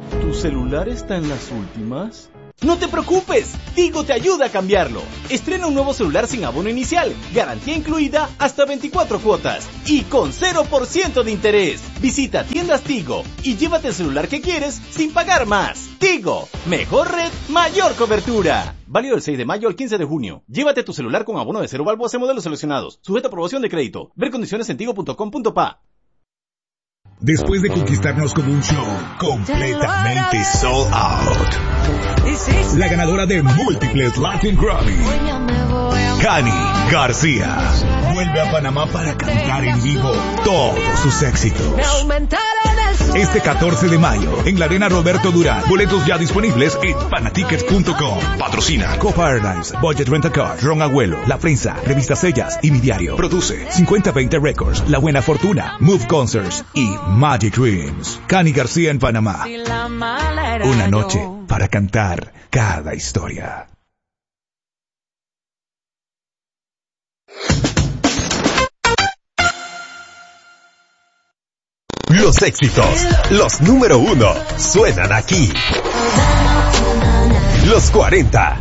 ¿Tu celular está en las últimas? ¡No te preocupes! Tigo te ayuda a cambiarlo. Estrena un nuevo celular sin abono inicial, garantía incluida hasta 24 cuotas y con 0% de interés. Visita tiendas Tigo y llévate el celular que quieres sin pagar más. Tigo, mejor red, mayor cobertura. Válido del 6 de mayo al 15 de junio. Llévate tu celular con abono de 0 balboas en modelos seleccionados. Sujeto a aprobación de crédito. Ver condiciones en tigo.com.pa. Después de conquistarnos con un show completamente sold out, la ganadora de múltiples Latin Grammy, Cani García, vuelve a Panamá para cantar en vivo todos sus éxitos. Este 14 de mayo, en la Arena Roberto Durán. Boletos ya disponibles en panatickets.com. Patrocina Copa Airlines, Budget Rent a Car, Ron Abuelo, La Prensa, Revistas Sellas y Mi Diario. Produce 5020 Records, La Buena Fortuna, Move Concerts y Magic Dreams. Cani García en Panamá. Una noche para cantar cada historia. Los éxitos, los número 1, suenan aquí. Los 40